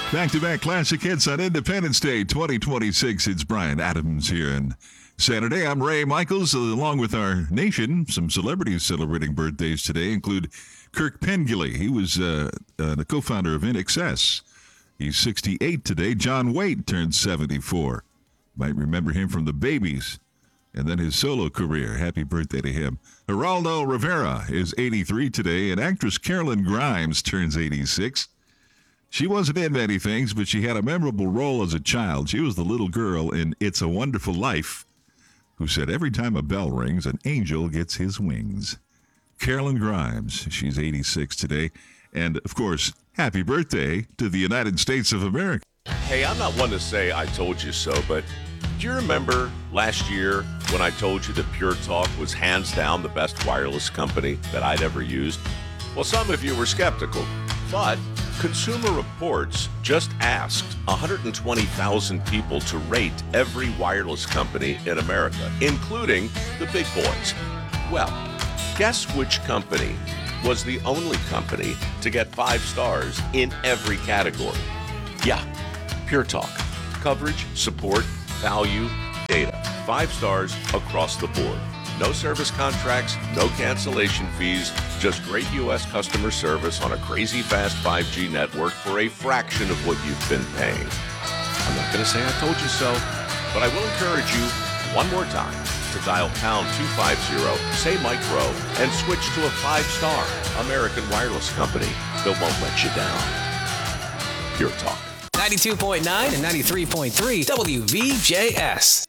Back-to-back classic hits on Independence Day 2026. It's Brian Adams here in Saturday. I'm Ray Michaels, along with our nation. Some celebrities celebrating birthdays today include Kirk Pengilly. He was the co-founder of INXS. He's 68 today. John Waite turned 74. Might remember him from The Babies and then his solo career. Happy birthday to him. Geraldo Rivera is 83 today, and actress Carolyn Grimes turns 86. She wasn't in many things, but she had a memorable role as a child. She was the little girl in It's a Wonderful Life who said, every time a bell rings, an angel gets his wings. Carolyn Grimes, she's 86 today. And, of course, happy birthday to the United States of America. Hey, I'm not one to say I told you so, but do you remember last year when I told you that Pure Talk was hands down the best wireless company that I'd ever used? Well, some of you were skeptical, but Consumer Reports just asked 120,000 people to rate every wireless company in America, including the big boys. Well, guess which company was the only company to get 5 stars in every category? Yeah, Pure Talk. Coverage, support, value, data. 5 stars across the board. No service contracts, no cancellation fees, just great U.S. customer service on a crazy fast 5G network for a fraction of what you've been paying. I'm not going to say I told you so, but I will encourage you one more time to dial pound 250, say Mike Rowe, and switch to a 5-star American wireless company that won't let you down. Pure Talk. 92.9 and 93.3 WVJS.